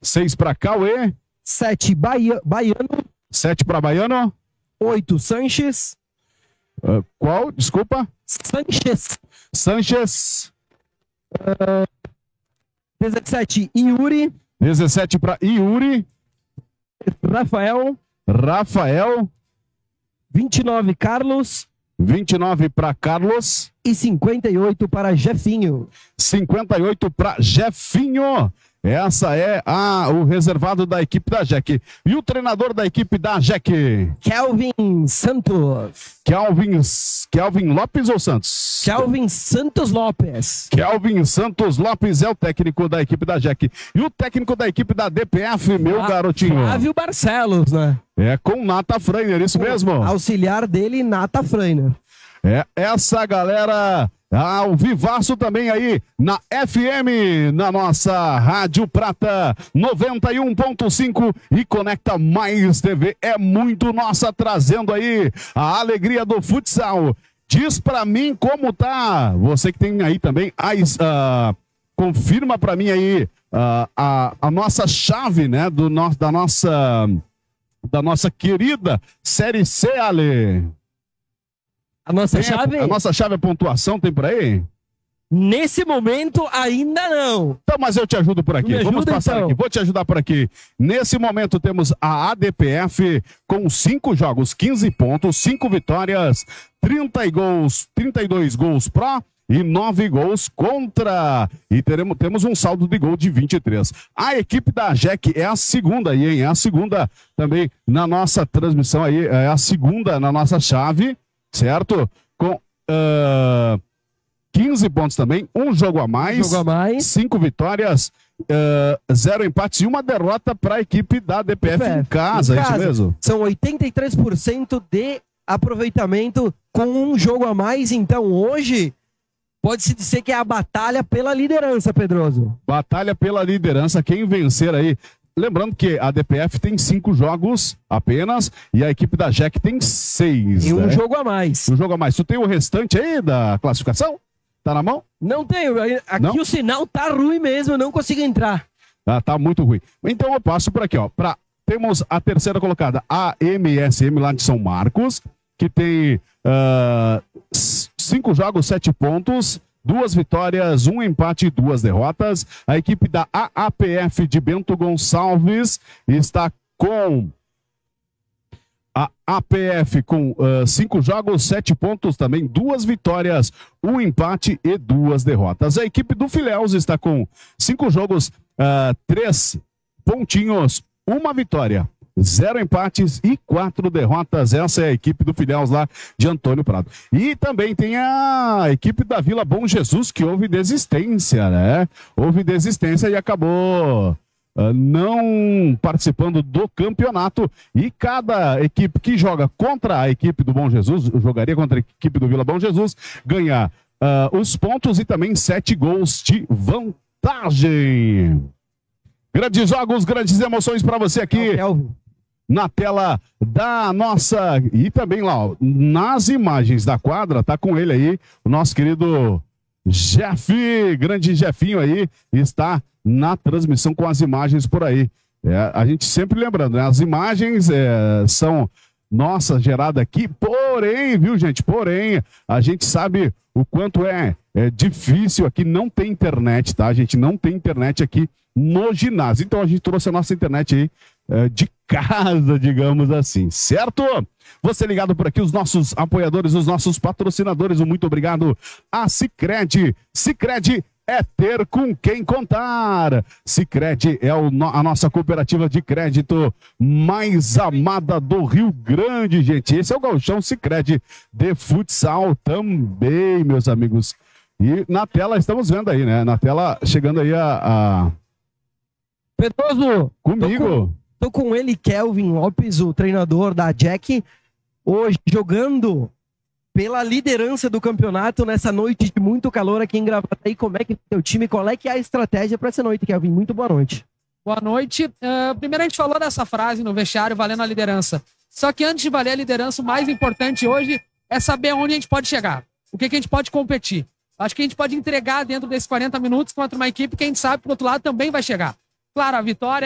6 para Cauê. 7, Baiano. 7 para Baiano. 8, Sanches. Qual? Desculpa. Sanches. 17, Yuri. 17 para Yuri. Rafael. 29, Carlos. 29 para Carlos. E 58 para Jefinho. 58 para Jefinho. Essa é o reservado da equipe da Jack. E o treinador da equipe da Jack? Kelvin Santos. Kelvin Lopes ou Santos? Kelvin Santos Lopes. Kelvin Santos Lopes é o técnico da equipe da Jack. E o técnico da equipe da DPF, meu garotinho? Flávio Barcelos, né? É com Nata Freiner, isso mesmo? Auxiliar dele, Nata Freiner. É essa galera ao vivaço também aí na FM, na nossa Rádio Prata 91.5 e Conecta Mais TV. É muito nossa, trazendo aí a alegria do futsal. Diz pra mim como tá, você que tem aí também, confirma pra mim aí a nossa chave, né, da nossa querida Série C, Ale. A nossa chave? A nossa chave é pontuação, tem por aí? Nesse momento, ainda não. Então, mas eu te ajudo por aqui. Vamos passar então. aqui. Vou te ajudar por aqui. Nesse momento, temos a ADPF com 5 jogos, 15 pontos, 5 vitórias, 32 gols pró e 9 gols contra. E temos um saldo de gol de 23. A equipe da Jack é a segunda aí, hein? É a segunda também na nossa transmissão aí. É a segunda na nossa chave. Certo? Com 15 pontos também, um jogo a mais, 5 vitórias, 0 empates e uma derrota para a equipe da DPF em casa, é isso mesmo? São 83% de aproveitamento com um jogo a mais, então hoje pode-se dizer que é a batalha pela liderança, Pedroso. Batalha pela liderança, quem vencer aí. Lembrando que a DPF tem 5 jogos apenas e a equipe da Jack tem 6. E um jogo a mais. Um jogo a mais. Tu tem o restante aí da classificação? Tá na mão? Não tenho. Aqui não? O sinal tá ruim mesmo, eu não consigo entrar. Tá muito ruim. Então eu passo por aqui, ó. Temos a terceira colocada, a MSM lá de São Marcos, que tem 5 jogos, 7 pontos. 2 vitórias, 1 empate e 2 derrotas. A equipe da AAPF de Bento Gonçalves está com a APF com 5 jogos, 7 pontos também, 2 vitórias, 1 empate e 2 derrotas. A equipe do Filhéus está com 5 jogos, 3 pontinhos, 1 vitória, 0 empates e 4 derrotas. Essa é a equipe do Filhéus lá de Antônio Prado. E também tem a equipe da Vila Bom Jesus, que houve desistência, né? Houve desistência e acabou não participando do campeonato. E cada equipe que joga contra a equipe do Bom Jesus, jogaria contra a equipe do Vila Bom Jesus, ganha os pontos e também 7 gols de vantagem. Grandes jogos, grandes emoções para você aqui na tela da nossa... E também lá, ó, nas imagens da quadra, tá com ele aí, o nosso querido Jeff, grande Jefinho aí, está na transmissão com as imagens por aí. A gente sempre lembrando, né? As imagens são nossa gerada aqui, porém, viu, gente? Porém, a gente sabe o quanto é difícil aqui, não tem internet, tá? A gente não tem internet aqui no ginásio. Então a gente trouxe a nossa internet aí de casa, digamos assim, certo? Você ligado por aqui, os nossos apoiadores, os nossos patrocinadores, um muito obrigado a Sicredi. Sicredi é ter com quem contar. Sicredi é a nossa cooperativa de crédito mais amada do Rio Grande, gente. Esse é o Gauchão Sicredi de futsal também, meus amigos. E na tela, estamos vendo aí, né? Na tela, chegando aí Pedroso, comigo. Tô com ele, Kelvin Lopes, o treinador da Jack, hoje jogando pela liderança do campeonato nessa noite de muito calor aqui em Gravataí. Como é que é o time? Qual é que é a estratégia para essa noite, Kelvin? Muito boa noite. Boa noite. Primeiro a gente falou dessa frase no vestiário, valendo a liderança. Só que antes de valer a liderança, o mais importante hoje é saber onde a gente pode chegar. O que a gente pode competir. Acho que a gente pode entregar dentro desses 40 minutos contra uma equipe que a gente sabe, por outro lado, também vai chegar. Claro, a vitória